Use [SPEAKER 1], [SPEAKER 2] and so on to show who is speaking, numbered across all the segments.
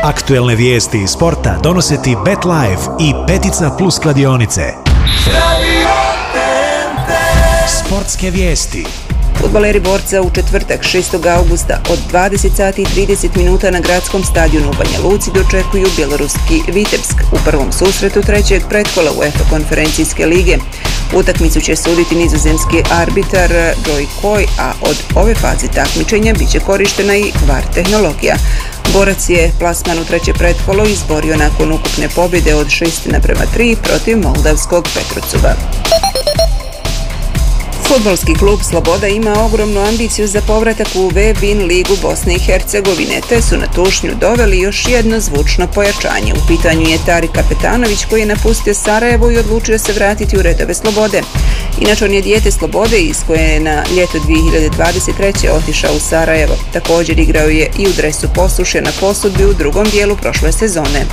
[SPEAKER 1] Aktuelne vijesti iz sporta donose ti BetLife i Petica Plus kladionice. Sportske vijesti.
[SPEAKER 2] Fudbaleri Borca u četvrtak 6. augusta od 20 sati i 30 minuta na gradskom stadionu u Banja Luci dočekuju bjeloruski Vitebsk u prvom susretu trećeg pretkola UEFA konferencijske lige. Utakmicu će suditi nizozemski arbitar Joy Coy, a od ove faze takmičenja biće korištena i VAR tehnologija. Borac je plasman u treće pretkolo izborio nakon ukupne pobjede od 6:3 protiv moldavskog Petrocuba. Fudbalski klub Sloboda ima ogromnu ambiciju za povratak u V-Bin ligu Bosne i Hercegovine, te su na tušnju doveli još jedno zvučno pojačanje. U pitanju je Tarik Kapetanović, koji je napustio Sarajevo i odlučio se vratiti u redove Slobode. Inače, on je dijete Slobode iz koje je na ljeto 2023. otišao u Sarajevo. Također igrao je i u dresu Posuše na posudbi u drugom dijelu prošle sezone.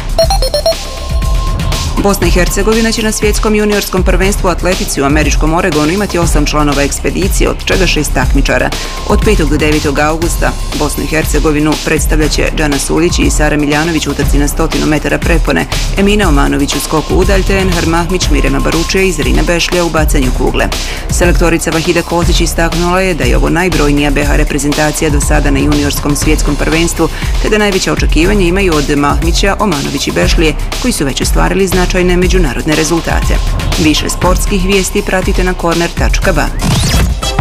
[SPEAKER 2] Bosna i Hercegovina će na svjetskom juniorskom prvenstvu u atletici u američkom Oregonu imati 8 članova ekspedicije, od čega 6 takmičara. Od 5. do 9. augusta Bosnu i Hercegovinu predstavljat će Džana Sulić i Sara Miljanović u utrci na 100 metara prepone, Emina Omanović u skoku udalj te Enhar Mahmić, Mirjana Baručija i Zrina Bešlja u bacanju kugle. Selektorica Vahida Kozić istaknula je da je ovo najbrojnija BH reprezentacija do sada na juniorskom svjetskom prvenstvu, te da najveća očekivanja imaju od Mahmića, Omanović i Bešlije, koji su već ostvarili značajne međunarodne rezultate. Više sportskih vijesti pratite na corner.ba.